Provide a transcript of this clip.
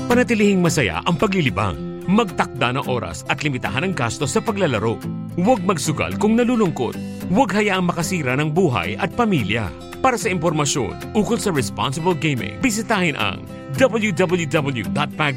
Panatilihing masaya ang paglilibang. Magtakda ng oras at limitahan ang gastos sa paglalaro. Huwag magsugal kung nalulungkot. Huwag hayaang makasira ng buhay at pamilya. Para sa impormasyon ukol sa responsible gaming, bisitahin ang www.pag